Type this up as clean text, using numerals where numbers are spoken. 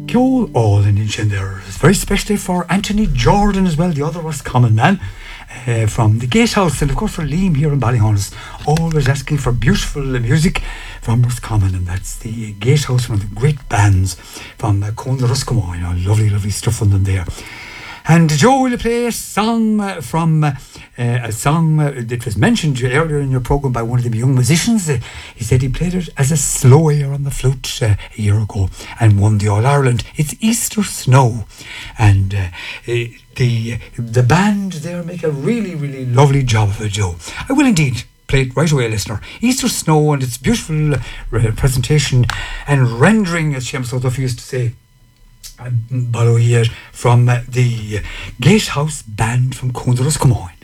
Kjol all in there. It's very specially for Anthony Jordan as well, the other Roscommon man. From the Gatehouse, and of course for Liam here in Ballyhonus, always asking for beautiful music from Roscommon, and that's the Gatehouse, one of the great bands from Conn Roscommon. Lovely stuff from them there. And Joe will play a song from a song that was mentioned earlier in your programme by one of the young musicians. He said he played it as a slow air on the flute a year ago and won the All-Ireland. It's Easter Snow. And the band there make a really lovely job of it, Joe. I will indeed play it right away, listener. Easter Snow and its beautiful presentation and rendering, as Seamus O'Duffy used to say, Ballo here from the Gatehouse band from Conn Roscommon.